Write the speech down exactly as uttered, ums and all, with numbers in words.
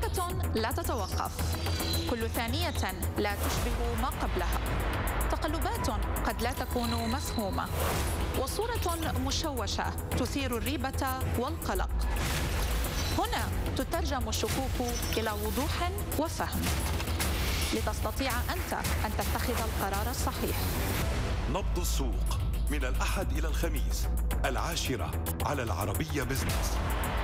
محادثة لا تتوقف، كل ثانية لا تشبه ما قبلها، تقلبات قد لا تكون مفهومة، وصورة مشوشة تثير الريبة والقلق. هنا تترجم الشكوك إلى وضوح وفهم لتستطيع أنت أن تتخذ القرار الصحيح. نبض السوق من الأحد إلى الخميس العاشرة على العربية بزنس.